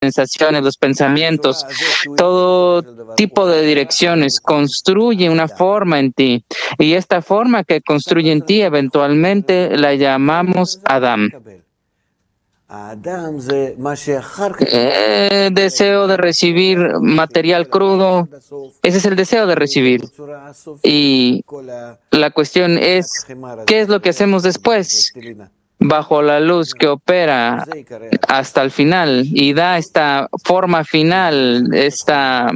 sensaciones, los pensamientos, todo tipo de direcciones, construye una forma en ti. Y esta forma que construye en ti, eventualmente la llamamos Adam. Deseo de recibir material crudo, ese es el deseo de recibir. Y la cuestión es, ¿qué es lo que hacemos después? Bajo la luz que opera hasta el final y da esta forma final, esta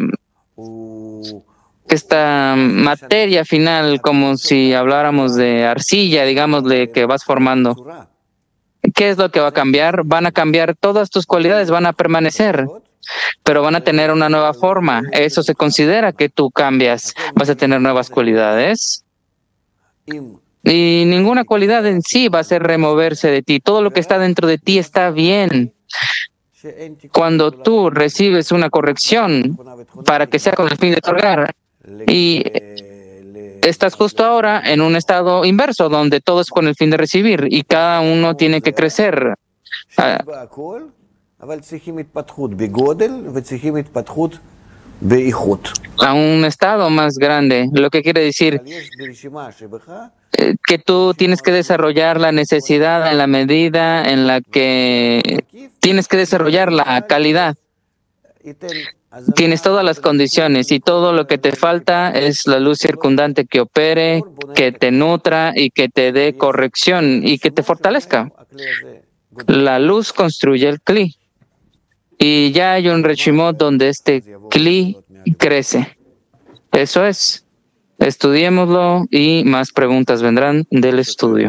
materia final, como si habláramos de arcilla, digámosle, que vas formando. ¿Qué es lo que va a cambiar? Van a cambiar todas tus cualidades, van a permanecer, pero van a tener una nueva forma. Eso se considera que tú cambias, vas a tener nuevas cualidades. Y ninguna cualidad en sí va a ser removerse de ti. Todo lo que está dentro de ti está bien. Cuando tú recibes una corrección para que sea con el fin de otorgar, y estás justo ahora en un estado inverso, donde todo es con el fin de recibir y cada uno tiene que crecer. A un estado más grande, lo que quiere decir que tú tienes que desarrollar la necesidad en la medida en la que tienes que desarrollar la calidad. Tienes todas las condiciones y todo lo que te falta es la luz circundante que opere, que te nutra y que te dé corrección y que te fortalezca. La luz construye el Kli. Y ya hay un Reshimot donde este Kli crece. Eso es. Estudiémoslo y más preguntas vendrán del estudio.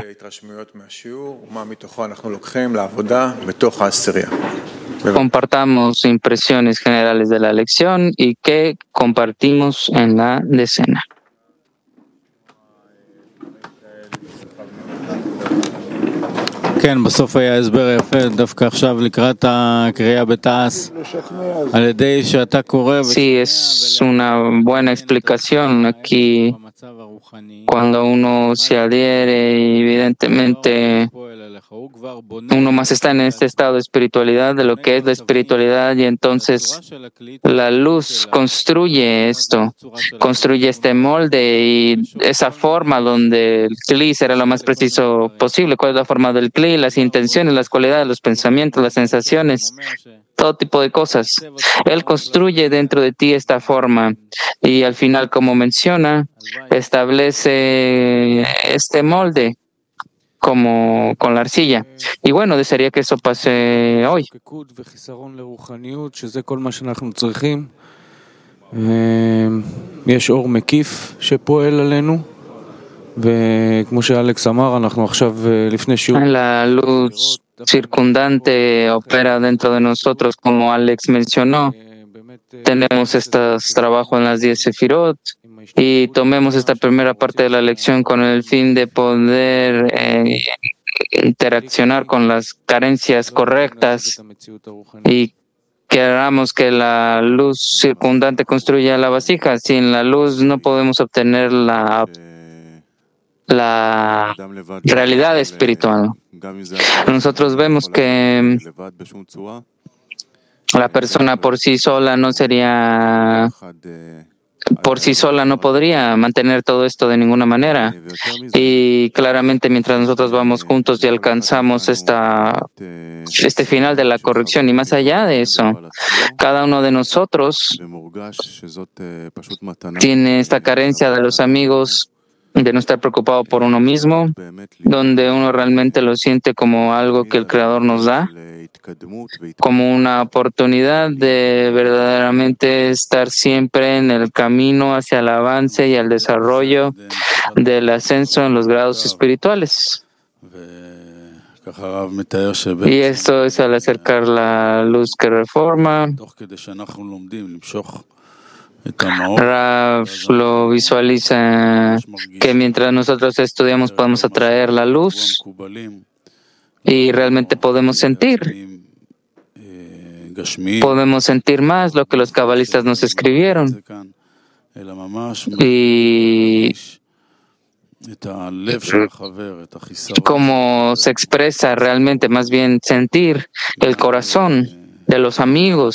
Compartamos impresiones generales de la lección y qué compartimos en la decena. כן, בסוף היה הסבר יפה, דווקא עכשיו לקראת הקריאה בתעש, על ידי שאתה קורא... Sí, es una buena explicación aquí cuando uno se adhiere y evidentemente uno más está en este estado de espiritualidad, de lo que es la espiritualidad, y entonces la luz construye esto, construye este molde y esa forma donde el Kli será lo más preciso posible. ¿Cuál es la forma del Kli? Las intenciones, las cualidades, los pensamientos, las sensaciones, todo tipo de cosas. Él construye dentro de ti esta forma y al final, como menciona, establece este molde como con la arcilla. Y bueno, desearía que eso pase hoy. יש אור מקיף שפועל עלינו, וכמו שאלכס אמר, אנחנו עכשיו לפני שיעור... La luz circundante opera dentro de nosotros, como Alex mencionó. Tenemos estos trabajos en las 10 Sefirot y tomemos esta primera parte de la lección con el fin de poder interaccionar con las carencias correctas y queramos que la luz circundante construya la vasija. Sin la luz no podemos obtener la realidad espiritual. Nosotros vemos que la persona por sí sola no podría mantener todo esto de ninguna manera. Y claramente mientras nosotros vamos juntos y alcanzamos este final de la corrección, y más allá de eso, cada uno de nosotros tiene esta carencia de los amigos, de no estar preocupado por uno mismo, donde uno realmente lo siente como algo que el Creador nos da, como una oportunidad de verdaderamente estar siempre en el camino hacia el avance y el desarrollo del ascenso en los grados espirituales. Y esto es al acercar la luz que reforma. Rav lo visualiza que mientras nosotros estudiamos podemos atraer la luz y realmente podemos sentir más lo que los cabalistas nos escribieron y cómo se expresa realmente, más bien sentir el corazón de los amigos.